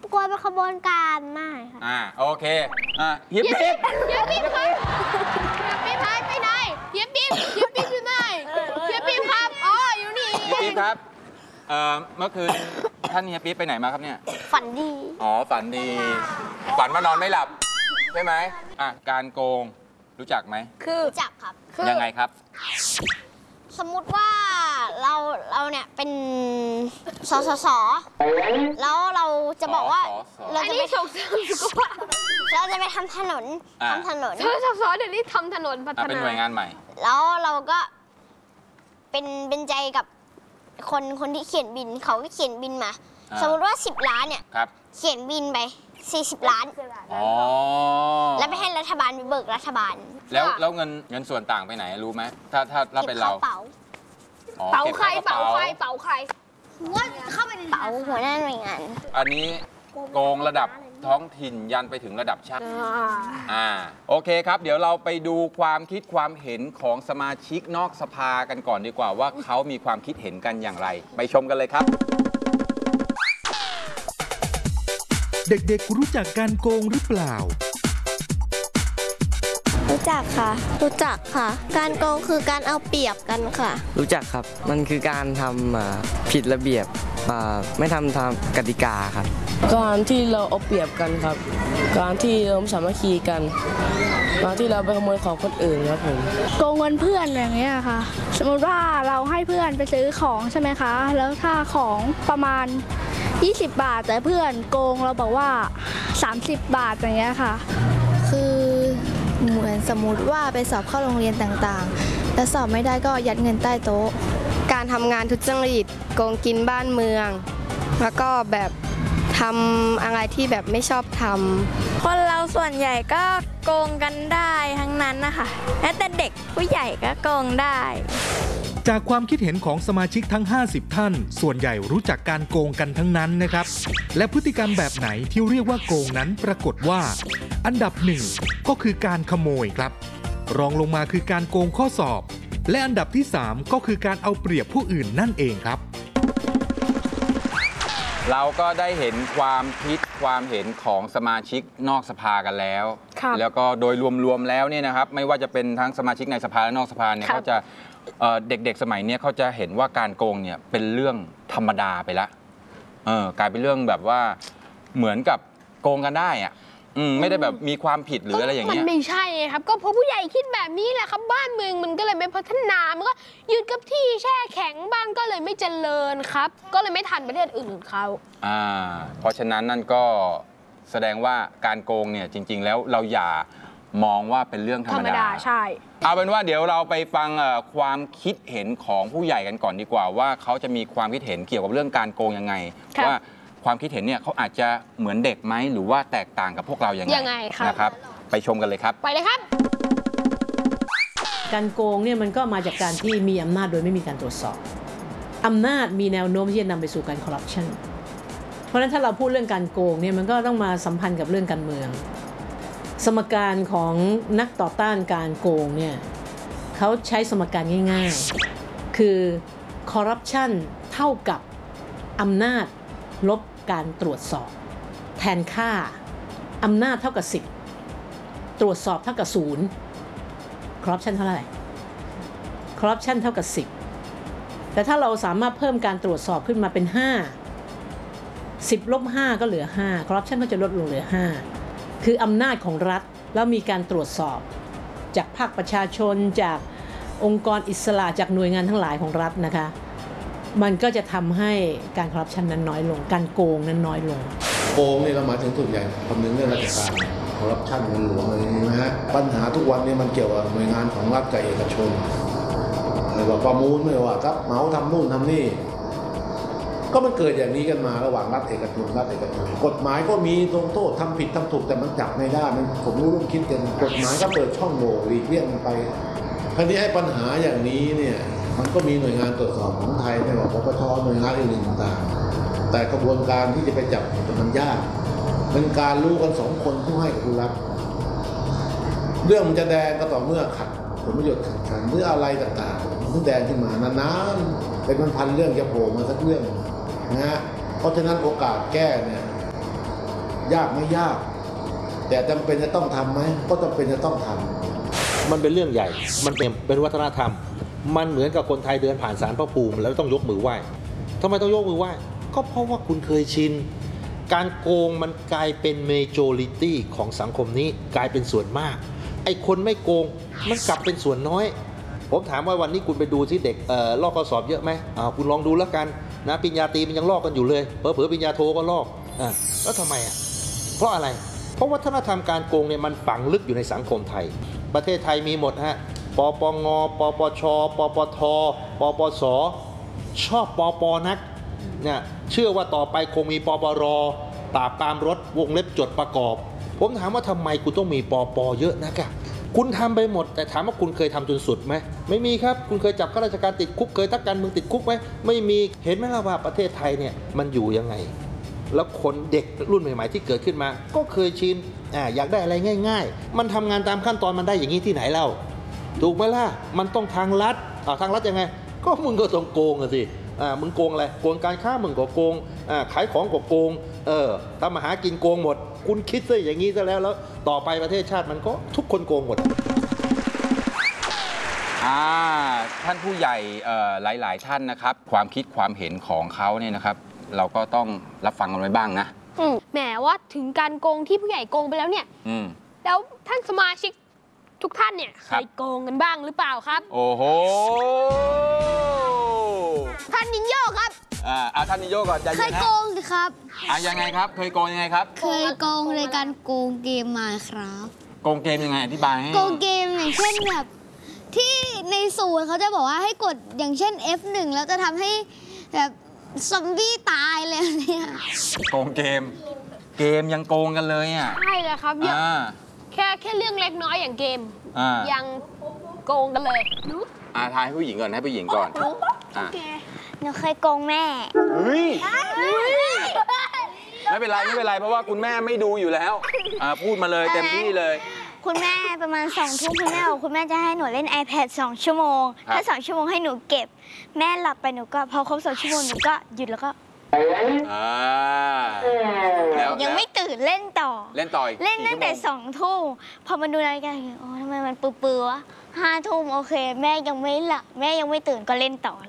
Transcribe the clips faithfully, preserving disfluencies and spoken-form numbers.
กลัวเป็นขบวนการมากครับอ่าโอเคอ่าเฮียปิ๊บเฮียปิ๊บครับเฮียปิ๊บหายไปไหนเฮียปิ๊บเฮียปิ๊บอยู่ไหนเฮียปิ๊บครับอ๋ออยู่นี่เฮียปิ๊บครับเอ่อเมื่อคืนท่านเฮียปิ๊บไปไหนมาครับเนี่ยฝันดีอ๋อฝันดีฝันว่านอนไม่หลับใช่ไหมอ่ะการโกงรู้จักไหมคือรู้จักครับยังไงครับสมมุติว่าเราเราเนี่ยเป็นสสสแล้วเราจะบอกว่าเราจะไปส่งเสริมสุขภาพเราจะไปทำถนนทำถนนสสสเดี๋ยวนี้ทำถนนพัฒนาเป็นหน่วยงานใหม่แล้วเราก็เป็นเป็นใจกับคนคนที่เขียนบินเขาก็เขียนบินมาสมมติว่าสิบล้านเนี่ยเขียนบินไปสี่สิบล้านอ๋อแล้วไปให้รัฐบาลไปเบิกรัฐบาลแล้วแล้วเงินเงินส่วนต่างไปไหนรู้ไหมถ้าถ้าถ้าเป็นเราเป๋าเป๋าใครเป๋าใครเป๋าใครว่าเข้าไปในเป๋าหัวหน้าหน่วยงานอันนี้โกงระดับท้องถิ่นยันไปถึงระดับชาติอ่าโอเคครับเดี๋ยวเราไปดูความคิดความเห็นของสมาชิกนอกสภากันก่อนดีกว่าว่าเขามีความคิดเห็นกันอย่างไรไปชมกันเลยครับเด็กๆรู้จักการโกงหรือเปล่ารู้จักค่ะรู้จักค่ะการโกงคือการเอาเปรียบกันค่ะรู้จักครับมันคือการทำผิดระเบียบไม่ทำตามกติกาครับการที่เราเอาเปรียบกันครับการที่เราสามัคคีกันการที่เราไปขโมยของคนอื่นครับผมโกงเงินเพื่อนอย่างเงี้ยค่ะสมมติว่าเราให้เพื่อนไปซื้อของใช่ไหมคะแล้วถ้าของประมาณยี่สิบบาทแต่เพื่อนโกงเราบอกว่าสามสิบบาทอย่างเงี้ยค่ะคือเหมือนสมมุติว่าไปสอบเข้าโรงเรียนต่างๆแล้วสอบไม่ได้ก็ยัดเงินใต้โต๊ะการทำงานทุจริตโกงกินบ้านเมืองแล้วก็แบบทำอะไรที่แบบไม่ชอบทำคนเราส่วนใหญ่ก็โกงกันได้ทั้งนั้นนะคะแม้แต่เด็กผู้ใหญ่ก็โกงได้จากความคิดเห็นของสมาชิกทั้งห้าสิบท่านส่วนใหญ่รู้จักการโกงกันทั้งนั้นนะครับและพฤติกรรมแบบไหนที่เรียกว่าโกงนั้นปรากฏว่าอันดับหนึ่งก็คือการขโมยครับรองลงมาคือการโกงข้อสอบและอันดับที่สามก็คือการเอาเปรียบผู้อื่นนั่นเองครับเราก็ได้เห็นความคิดความเห็นของสมาชิกนอกสภากันแล้วแล้วก็โดยรวมๆแล้วเนี่ยนะครับไม่ว่าจะเป็นทั้งสมาชิกในสภาและนอกสภาเนี่ยเขาจะเด็กๆสมัยนี้เขาจะเห็นว่าการโกงเนี่ยเป็นเรื่องธรรมดาไปละเออกลายเป็นเรื่องแบบว่าเหมือนกับโกงกันได้อะไม่ได้แบบมีความผิดหรืออะไรอย่างเงี้ยมันไม่ใช่ครับก็เพราะผู้ใหญ่คิดแบบนี้แหละครับบ้านเมืองมันก็เลยไม่พัฒนามันก็ยืนกับที่แช่แข็งบ้านก็เลยไม่เจริญครับก็เลยไม่ทันประเทศอื่นๆเขาอ่าเพราะฉะนั้นนั่นก็แสดงว่าการโกงเนี่ยจริงๆแล้วเราอย่ามองว่าเป็นเรื่องธรรมดาใช่เอาเป็นว่าเดี๋ยวเราไปฟังความคิดเห็นของผู้ใหญ่กันก่อนดีกว่าว่าเขาจะมีความคิดเห็นเกี่ยวกับเรื่องการโกงยังไงว่าความคิดเห็นเนี่ยเขาอาจจะเหมือนเด็กไหมหรือว่าแตกต่างกับพวกเรายังไงนะครับไปชมกันเลยครับไปเลยครับการโกงเนี่ยมันก็มาจากการที่มีอำนาจโดยไม่มีการตรวจสอบอำนาจมีแนวโน้มที่จะนำไปสู่การคอร์รัปชันเพราะฉะนั้นถ้าเราพูดเรื่องการโกงเนี่ยมันก็ต้องมาสัมพันธ์กับเรื่องการเมืองสมการของนักต่อต้านการโกงเนี่ยเขาใช้สมการง่ายๆคือคอร์รัปชันเท่ากับอำนาจลบการตรวจสอบแทนค่าอำนาจเท่ากับสิบตรวจสอบเท่ากับศูนย์คอร์รัปชันเท่าไหร่คอร์รัปชันเท่ากับสิบแต่ถ้าเราสามารถเพิ่มการตรวจสอบขึ้นมาเป็นห้า สิบลบห้าก็เหลือห้าคอร์รัปชันก็จะลดลงเหลือห้าคืออำนาจของรัฐแล้วมีการตรวจสอบจากภาคประชาชนจากองค์กรอิสระจากหน่วยงานทั้งหลายของรัฐนะคะมันก็จะทำให้การคอร์รัปชันนั้นน้อยลงการโกงนั้นน้อยลงโกงนี่เราหมายถึงส่วนใหญ่คำนึงเรื่องราชการคอร์รัปชันเงินหลวงอะไรนี้นะฮะปัญหาทุกวันนี้มันเกี่ยวกับหน่วยงานของรัฐกับเอกชนไม่ว่าประมูลไม่ว่าครับเหมาทำนู่นทำนี่ก็มันเกิดอย่างนี้กันมาระหว่างรัฐเอกชนรัฐเอกชนกฎหมายก็มีลงโทษทำผิดทำถูกแต่มันจับไม่ได้มันผมรู้ร่วมคิดกันกฎหมายก็เปิดช่องโหว่หลีกเลี่ยงมันไปคราวนี้ไอ้ปัญหาอย่างนี้เนี่ยมันก็มีหน่วยงานตรวจสอบของไทยไม่ว่าปปชหน่วยงานอื่นๆต่างๆแต่กระบวนการที่จะไปจับมันยากเป็นการรู้กันสองคนผู้ให้กับผู้รับเรื่องมันจะแดงก็ต่อเมื่อขัดผลประโยชน์ขัดขันหรืออะไรต่างๆมันแดงขึ้นมานานๆเป็นพันๆเรื่องจะโผล่มาสักเรื่องนะฮะเพราะฉะนั้นโอกาสแก้เนี่ยยากไม่ยาก แต่จำเป็นจะต้องทำไหมก็จำเป็นจะต้องทำมันเป็นเรื่องใหญ่มันเป็นเป็นวัฒนธรรมมันเหมือนกับคนไทยเดินผ่านศาลพระภูมิแล้วต้องยกมือไหว้ทำไมต้องยกมือไหว้ก็เพราะว่าคุณเคยชินการโกงมันกลายเป็น majority ของสังคมนี้กลายเป็นส่วนมากไอ้คนไม่โกงมันกลับเป็นส่วนน้อยผมถามว่าวันนี้คุณไปดูที่เด็กเอ่อลอกข้อสอบเยอะไหมอ่าคุณลองดูแล้วกันนะปริญญาตรีมันยังลอกกันอยู่เลยเผลอๆปริญญาโทก็ลอกอ่าแล้วทำไมอ่ะเพราะอะไรเพราะวัฒนธรรมการโกงเนี่ยมันฝังลึกอยู่ในสังคมไทยประเทศไทยมีหมดฮะปปงปปชปปทปปสชอบปปนักเนี่ยเชื่อว่าต่อไปคงมีปปรปราบปรามรถวงเล็บจดประกอบผมถามว่าทำไมคุณต้องมีปปเยอะนักอะคุณทำไปหมดแต่ถามว่าคุณเคยทำจนสุดไหมไม่มีครับคุณเคยจับข้าราชการติดคุกเคยทักการเมืองติดคุกไหมไม่มีเห็นไหมล่ะว่าประเทศไทยเนี่ยมันอยู่ยังไงแล้วคนเด็กรุ่นใหม่ๆที่เกิดขึ้นมาก็เคยชินอ่าอยากได้อะไรง่ายๆมันทำงานตามขั้นตอนมันได้อย่างนี้ที่ไหนเล่าถูกไหมล่ะมันต้องทางลัดอ่าทางลัดยังไงก็มึงก็ต้องโกงอะสิอ่ามึงโกงอะไรโกงการค้ามึงก็โกงอ่าขายของก็โกงเออทำมาหากินโกงหมดคุณคิดซะอย่างนี้ซะแล้วแล้วต่อไปประเทศชาติมันก็ทุกคนโกงหมดอ่าท่านผู้ใหญ่หลายๆท่านนะครับความคิดความเห็นของเขาเนี่ยนะครับเราก็ต้องรับฟังกันไว้บ้างนะแหมว่าถึงการโกงที่ผู้ใหญ่โกงไปแล้วเนี่ยแล้วท่านสมาชิกทุกท่านเนี่ยเคยโกงกันบ้างหรือเปล่าครับโอ้โหท่านนิโยครับอ่าเอาท่านนิโยก่อนใจเย็นนะเคยโกงสิครับอ่ายังไงครับเคยโกงยังไงครับเคยโกงในการโกงเกมมาครับโกงเกมยังไงอธิบายให้โกงเกมอย่างเช่นแบบที่ในสูตรเขาจะบอกว่าให้กดอย่างเช่น เอฟ หนึ่ง แล้วจะทำให้แบบซอมบี้ตายเลยเนี่ยโกงเกมเกมยังโกงกันเลยอ่ะใช่เลยครับแค่แค่เรื่องเล็กน้อยอย่างเกมยังโกงกันเลยอ่าทายให้ผู้หญิงก่อนให้ผู้หญิงก่อนโอเคหนูเคยโกงแม่เฮ้ยไม่เป็นไรไม่เป็นไรเพราะว่าคุณแม่ไม่ดูอยู่แล้วอ่าพูดมาเลยเต็มที่เลยคุณแม่ประมาณสองทุ่มคุณแม่บอกคุณแม่จะให้หนูเล่น iPad สองชั่วโมงถ้าสองชั่วโมงให้หนูเก็บแม่หลับไปหนูก็พอครบสองชั่วโมงหนูก็หยุดแล้วก็ยังไม่ตื่นเล่นต่อเล่นต่อเล่นตั้งแต่สองทุ่มพอมาดูนาฬิกาโอ้ทำไมมันปื้อๆวะห้าทุ่มโอเคแม่ยังไม่หลับแม่ยังไม่ตื่นก็เล่นต่อ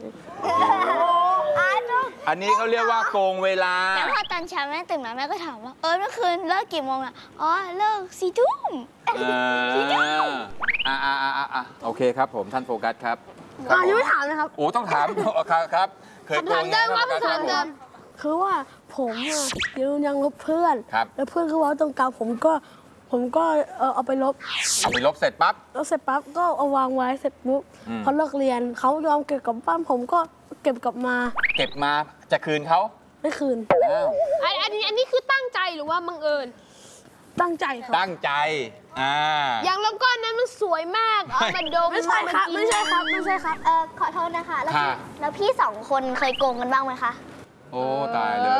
อันนี้เขาเรียกว่าโกงเวลาแล้วพอตอนเช้าแม่ตื่นมาแม่ก็ถามว่าเออเมื่อคืนเลิกกี่โมงอ่ะอ๋อเลิกสี่ทุ่มสี่ทุ่มอ่าอ่าอ่าอ่าโอเคครับผมท่านโฟกัสครับอ่ายังไม่ถามนะครับโอ้ต้องถามครับครับเคยโกงเดิมครับถามเดิมคือว่าผมอ่ะยังยังลบเพื่อนแล้วเพื่อนเขาว่าต้องการผมก็ผมก็เอาไปลบเอาไปลบเสร็จปั๊บลบเสร็จปั๊บก็เอาวางไว้เสร็จปุ๊บพอเลิกเรียนเขายอมเก็บกลับบ้านผมก็เก็บกลับมาเก็บมาจะคืนเขาไม่คืนอันนี้อันนี้คือตั้งใจหรือว่าบังเอิญตั้งใจครับตั้งใจอ่าอย่างลำก้อนนั้นมันสวยมากเอามาดมไม่ใช่ครับไม่ใช่ครับไม่ใช่ครับเออขอโทษนะคะแล้วพี่แล้วพี่สองคนเคยโกงกันบ้างไหมคะโอ้ตายเลย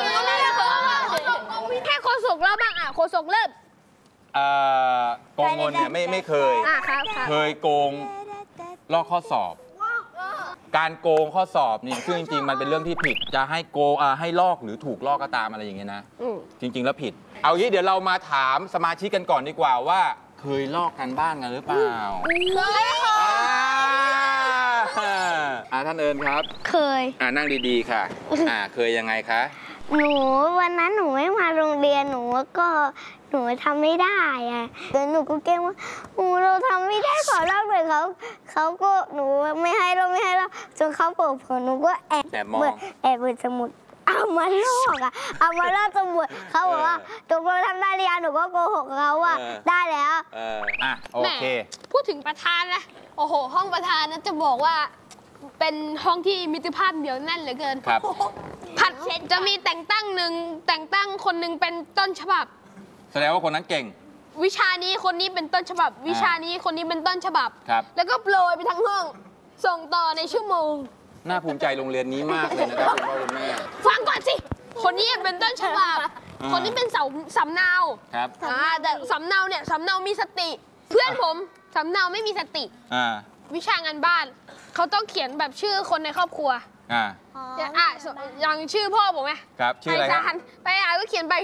แค่โคศกเล่าบ้างอ่ะโคศกเริ่มโกงเงินเนี่ยไม่ไม่เคยเคยโกงลอกข้อสอบการโกงข้อสอบนี่คือจริงๆมันเป็นเรื่องที่ผิดจะให้โกงให้ลอกหรือถูกลอกก็ตามอะไรอย่างเงี้ยนะจริงๆแล้วผิดเอางี้เดี๋ยวเรามาถามสมาชิกกันก่อนดีกว่าว่าเคยลอกกันบ้างกันหรือเปล่าเคยค่ะอ่าท่านเอิญครับเคยอ่านั่งดีๆค่ะอ่าเคยยังไงคะหนูวันนั้นหนูไม่มาโรงเรียนหนูก็หนูทำไม่ได้อะเดี๋ยวหนูก็เกรงว่าหนูเราทำไม่ได้ขอเล่าหน่อยเขาเขาก็หนูไม่ให้เราไม่ให้เราจนเขาเปิดเผยหนูก็แอบเปิดแอบเปิดสมุดเอามาลอกอ่ะเอามาลอกสมุดเขาบอกว่าตกลงทำได้หรือยังหนูก็โกหกเขาว่าได้แล้วเอออ่ะโอเคพูดถึงประธานนะโอ้โหห้องประธานนะจะบอกว่าเป็นห้องที่มิตรภาพเดียวแน่นเหลือเกินครับผัดจะมีแต่งตั้งหนึ่งแต่งตั้งคนหนึ่งเป็นต้นฉบับแสดงว่าคนนั้นเก่งวิชานี้คนนี้เป็นต้นฉบับวิชานี้คนนี้เป็นต้นฉบับครับแล้วก็โปรยไปทั้งห้องส่งต่อในชั่วโมงน่าภูมิใจโรงเรียนนี้มากเลยนะครับคุณพ่อคุณแม่ฟังก่อนสิคนนี้เป็นต้นฉบับคนนี้เป็นเสาสำเนาครับแต่สำเนาเนี่ยสำเนามีสติเพื่อนผมสำเนาไม่มีสติวิชางานบ้านเขาต้องเขียนแบบชื่อคนในครอบครัวอ่าอย่างชื่อพ่อผมไงครับชื่ออะไรครับไปอ่านก็เขียนใบ